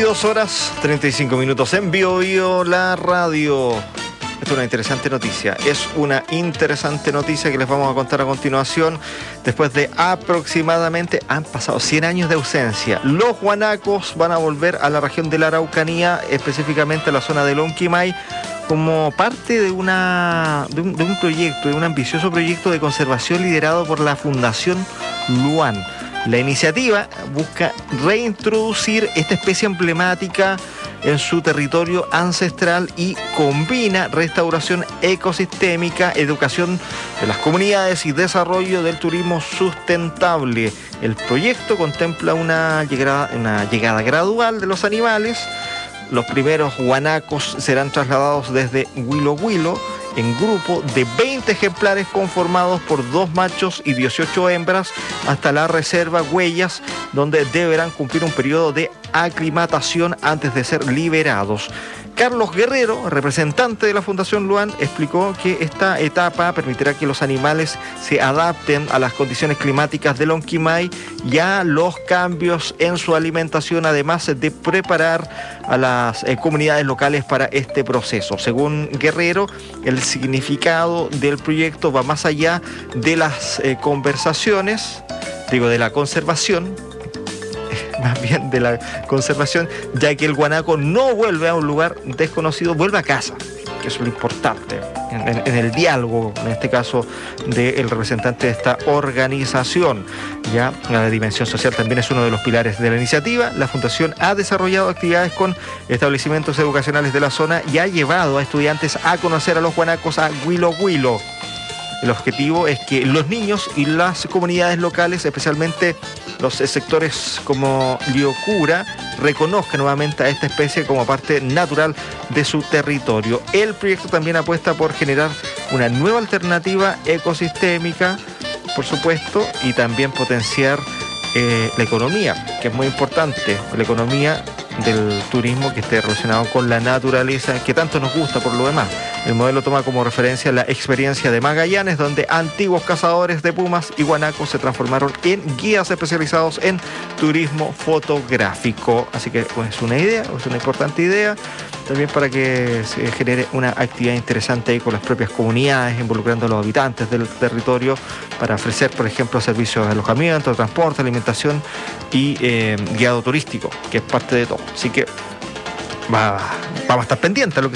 22:35 en Bio Bio, la radio. Esta es una interesante noticia. Es una interesante noticia que les vamos a contar a continuación. Después de aproximadamente, han pasado 100 años de ausencia, los guanacos van a volver a la región de la Araucanía, específicamente a la zona de Lonquimay, como parte de un proyecto, de un ambicioso proyecto de conservación liderado por la Fundación Luan. La iniciativa busca reintroducir esta especie emblemática en su territorio ancestral y combina restauración ecosistémica, educación de las comunidades y desarrollo del turismo sustentable. El proyecto contempla una llegada gradual de los animales. Los primeros guanacos serán trasladados desde Huilo Huilo en grupo de 20 ejemplares conformados por 2 machos y 18 hembras hasta la reserva Huellas, donde deberán cumplir un periodo de aclimatación antes de ser liberados. Carlos Guerrero, representante de la Fundación Luan, explicó que esta etapa permitirá que los animales se adapten a las condiciones climáticas de Lonquimay y a los cambios en su alimentación, además de preparar a las comunidades locales para este proceso. Según Guerrero, el significado del proyecto va más allá de las conversaciones, de la conservación, más bien de la conservación, ya que el guanaco no vuelve a un lugar desconocido, vuelve a casa, que es lo importante en el diálogo, en este caso del representante de esta organización. Ya la dimensión social también es uno de los pilares de la iniciativa. La Fundación ha desarrollado actividades con establecimientos educacionales de la zona y ha llevado a estudiantes a conocer a los guanacos a Huilo Huilo. El objetivo es que los niños y las comunidades locales, especialmente los sectores como Liocura, reconozcan nuevamente a esta especie como parte natural de su territorio. El proyecto también apuesta por generar una nueva alternativa ecosistémica, por supuesto, y también potenciar la economía, que es muy importante, la economía del turismo que esté relacionado con la naturaleza, que tanto nos gusta por lo demás. El modelo toma como referencia la experiencia de Magallanes, donde antiguos cazadores de pumas y guanacos se transformaron en guías especializados en turismo fotográfico. Así que es una idea, es una importante idea, también para que se genere una actividad interesante ahí con las propias comunidades, involucrando a los habitantes del territorio para ofrecer, por ejemplo, servicios de alojamiento, transporte, alimentación y guiado turístico, que es parte de todo. Así que vamos a estar pendientes a lo que